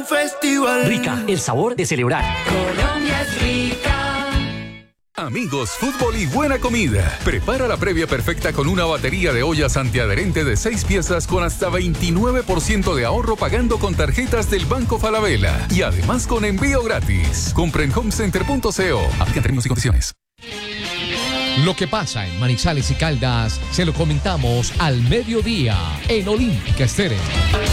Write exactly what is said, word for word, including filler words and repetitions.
un festival. Rica, el sabor de celebrar. Colombia es rica. Amigos, fútbol y buena comida. Prepara la previa perfecta con una batería de ollas antiadherente de seis piezas con hasta veintinueve por ciento de ahorro pagando con tarjetas del Banco Falabella. Y además con envío gratis. Compra en homecenter punto co. Aplican términos y condiciones. Lo que pasa en Manizales y Caldas se lo comentamos al mediodía en Olímpica Estéreo.